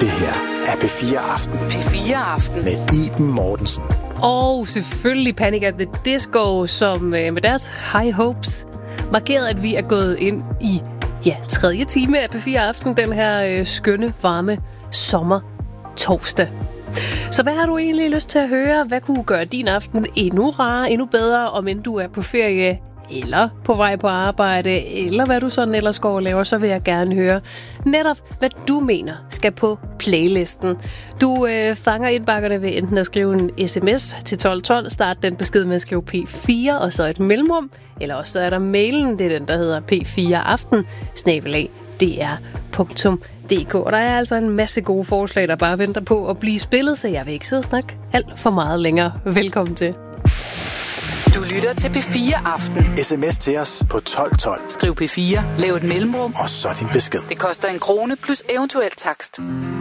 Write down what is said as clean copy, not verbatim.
Det her er P4 Aften. P4 Aften. Med Iben Mortensen. Og selvfølgelig Panic at the Disco, som med deres High Hopes markerede, at vi er gået ind i tredje time af P4 Aften, den her skønne, varme sommer torsdag. Så hvad har du egentlig lyst til at høre? Hvad kunne gøre din aften endnu rarere, endnu bedre, om end du er på ferie eller på vej på arbejde, eller hvad du sådan ellers går og laver, så vil jeg gerne høre netop, hvad du mener skal på playlisten. Du fanger indbakkerne ved enten at skrive en sms til 1212, start den besked med at skrive P4 og så et mellemrum, eller også så er der mailen, det er den, der hedder p4aften@dr.dk. Og der er altså en masse gode forslag, der bare venter på at blive spillet, så jeg vil ikke sidde og snakke alt for meget længere. Velkommen til. Du lytter til P4 Aften. SMS til os på 1212. Skriv P4, lav et mellemrum, og så din besked. Det koster 1 krone plus eventuel takst.